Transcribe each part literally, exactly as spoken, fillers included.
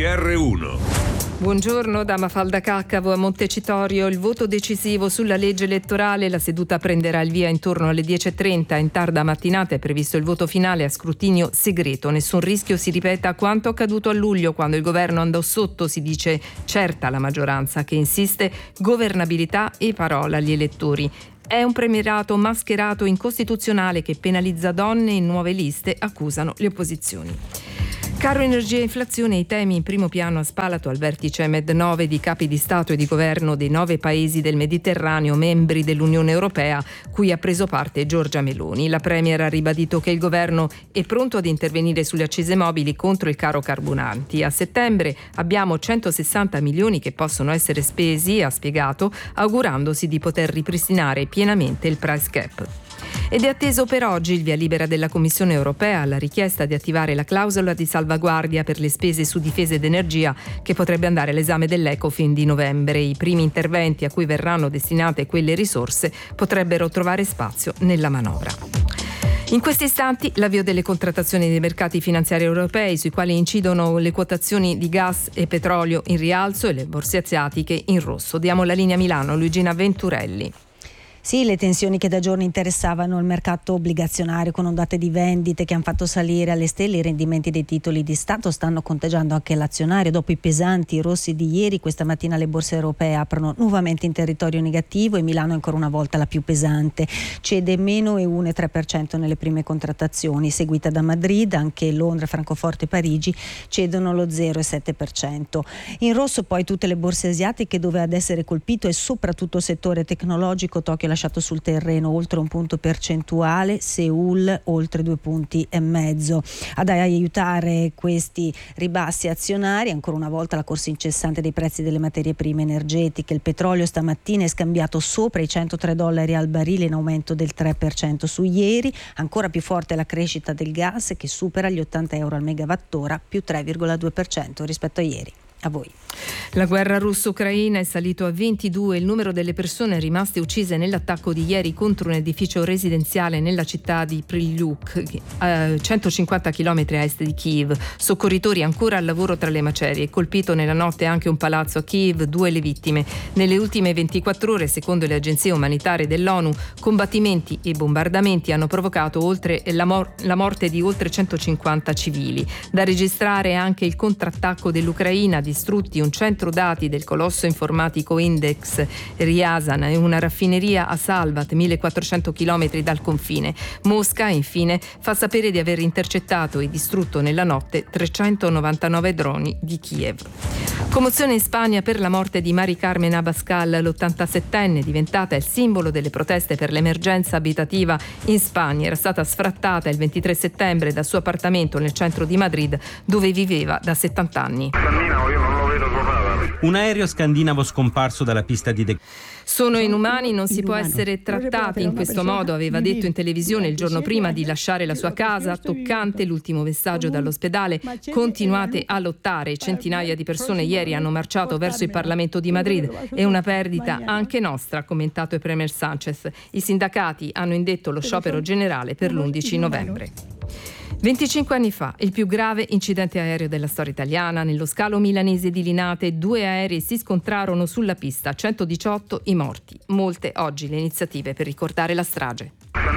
R uno. Buongiorno da Mafalda Caccavo a Montecitorio. Il voto decisivo sulla legge elettorale. La seduta prenderà il via intorno alle dieci e trenta. In tarda mattinata è previsto il voto finale a scrutinio segreto. Nessun rischio si ripeta quanto accaduto a luglio, quando il governo andò sotto. Si dice certa la maggioranza che insiste governabilità e parola agli elettori. È un premierato mascherato incostituzionale che penalizza donne in nuove liste, accusano le opposizioni. Caro energia e inflazione, i temi in primo piano a Spalato al vertice Med nove di capi di Stato e di Governo dei nove paesi del Mediterraneo membri dell'Unione Europea, cui ha preso parte Giorgia Meloni. La Premier ha ribadito che il governo è pronto ad intervenire sulle accise mobili contro il caro carburanti. A settembre abbiamo centosessanta milioni che possono essere spesi, ha spiegato, augurandosi di poter ripristinare pienamente il price cap. Ed è atteso per oggi il via libera della Commissione europea alla richiesta di attivare la clausola di salvaguardia per le spese su difesa ed energia, che potrebbe andare all'esame dell'Ecofin di novembre. I primi interventi a cui verranno destinate quelle risorse potrebbero trovare spazio nella manovra. In questi istanti l'avvio delle contrattazioni dei mercati finanziari europei, sui quali incidono le quotazioni di gas e petrolio in rialzo e le borse asiatiche in rosso. Diamo la linea a Milano, Luigina Venturelli. Sì, le tensioni che da giorni interessavano il mercato obbligazionario con ondate di vendite che hanno fatto salire alle stelle i rendimenti dei titoli di Stato stanno contagiando anche l'azionario. Dopo i pesanti rossi di ieri, questa mattina le borse europee aprono nuovamente in territorio negativo e Milano è ancora una volta la più pesante. Cede meno uno virgola tre per cento nelle prime contrattazioni, seguita da Madrid. Anche Londra, Francoforte e Parigi cedono lo zero virgola sette per cento. In rosso poi tutte le borse asiatiche, dove ad essere colpito è soprattutto il settore tecnologico. Tokyo lasciato sul terreno oltre un punto percentuale, Seoul oltre due punti e mezzo. Ad aiutare questi ribassi azionari ancora una volta la corsa incessante dei prezzi delle materie prime energetiche. Il petrolio stamattina è scambiato sopra i centotré dollari al barile, in aumento del tre per cento su ieri. Ancora più forte la crescita del gas, che supera gli ottanta euro al megawattora, più tre virgola due per cento rispetto a ieri. A voi. La guerra russo-ucraina è salito a ventidue il numero delle persone rimaste uccise nell'attacco di ieri contro un edificio residenziale nella città di Prylyuk, a centocinquanta chilometri a est di Kiev. Soccorritori ancora al lavoro tra le macerie. Colpito nella notte anche un palazzo a Kiev, due le vittime. Nelle ultime ventiquattro ore, secondo le agenzie umanitarie dell'ONU, combattimenti e bombardamenti hanno provocato oltre la, mor- la morte di oltre centocinquanta civili. Da registrare anche il contrattacco dell'Ucraina, distrutti un centro dati del colosso informatico Index Ryazan e una raffineria a Salvat, millequattrocento chilometri dal confine. Mosca, infine, fa sapere di aver intercettato e distrutto nella notte trecentonovantanove droni di Kiev. Commozione in Spagna per la morte di Mari Carmen Abascal, l'ottantasettenne, diventata il simbolo delle proteste per l'emergenza abitativa in Spagna. Era stata sfrattata il ventitré settembre dal suo appartamento nel centro di Madrid, dove viveva da settanta anni. Un aereo scandinavo scomparso dalla pista di De... Sono inumani, non si può essere trattati in questo modo, aveva detto in televisione il giorno prima di lasciare la sua casa. Toccante l'ultimo messaggio dall'ospedale: continuate a lottare. Centinaia di persone ieri hanno marciato verso il Parlamento di Madrid. È una perdita anche nostra, ha commentato il Premier Sánchez. I sindacati hanno indetto lo sciopero generale per l'undici novembre. venticinque anni fa, il più grave incidente aereo della storia italiana. Nello scalo milanese di Linate, due aerei si scontrarono sulla pista, centodiciotto i morti. Molte oggi le iniziative per ricordare la strage.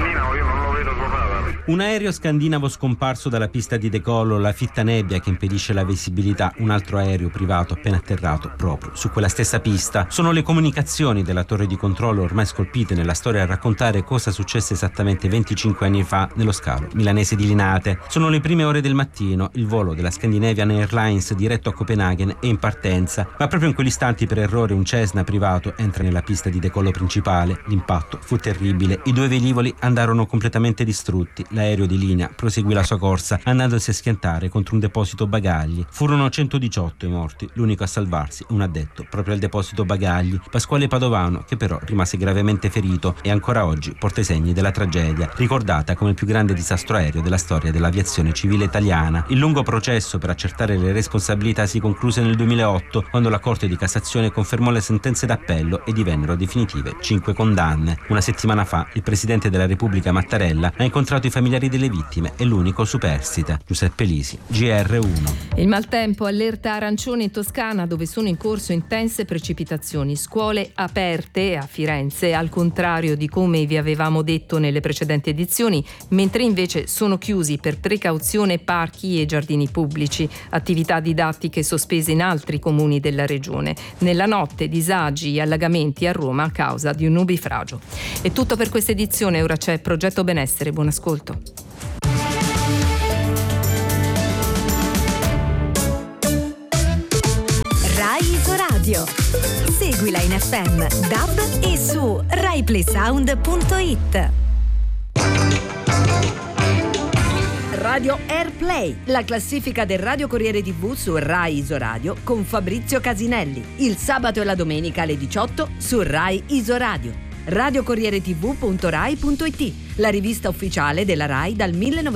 Un aereo scandinavo scomparso dalla pista di decollo, la fitta nebbia che impedisce la visibilità, un altro aereo privato appena atterrato proprio su quella stessa pista. Sono le comunicazioni della torre di controllo ormai scolpite nella storia a raccontare cosa successe esattamente venticinque anni fa nello scalo milanese di Linate. Sono le prime ore del mattino, il volo della Scandinavian Airlines diretto a Copenaghen è in partenza, ma proprio in quegli istanti per errore un Cessna privato entra nella pista di decollo principale. L'impatto fu terribile, i due velivoli andarono completamente distrutti. L'aereo di linea proseguì la sua corsa andandosi a schiantare contro un deposito bagagli. Furono centodiciotto i morti, l'unico a salvarsi un addetto proprio al deposito bagagli, Pasquale Padovano, che però rimase gravemente ferito e ancora oggi porta i segni della tragedia, ricordata come il più grande disastro aereo della storia dell'aviazione civile italiana. Il lungo processo per accertare le responsabilità si concluse nel duemilaotto, quando la Corte di Cassazione confermò le sentenze d'appello e divennero definitive cinque condanne. Una settimana fa il Presidente della Repubblica Mattarella ha incontrato i familiari delle vittime e l'unico superstite. Giuseppe Lisi, G R uno. Il maltempo, allerta arancione in Toscana dove sono in corso intense precipitazioni, scuole aperte a Firenze al contrario di come vi avevamo detto nelle precedenti edizioni, mentre invece sono chiusi per precauzione parchi e giardini pubblici, attività didattiche sospese in altri comuni della regione. Nella notte disagi e allagamenti a Roma a causa di un nubifragio. È tutto per questa edizione, ora c'è Progetto Benessere, buon ascolto. Rai Isoradio. Seguila in F M, D A B e su rai play sound punto it. Radio Airplay, la classifica del Radio Corriere tivù su Rai Isoradio con Fabrizio Casinelli. Il sabato e la domenica alle diciotto su Rai Isoradio. radio corriere tivù punto rai punto it, la rivista ufficiale della Rai dal millenovecentosessanta.